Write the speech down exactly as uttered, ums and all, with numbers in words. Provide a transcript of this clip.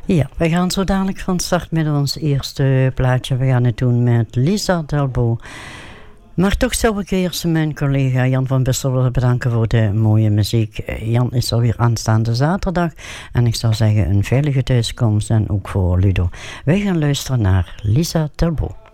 Ja, we gaan zo dadelijk van start met ons eerste plaatje. We gaan het doen met Lisa Talbot. Maar toch zou ik eerst mijn collega Jan van Bussel willen bedanken voor de mooie muziek. Jan is alweer aanstaande zaterdag. En ik zou zeggen een veilige thuiskomst en ook voor Ludo. Wij gaan luisteren naar Lisa Talbot.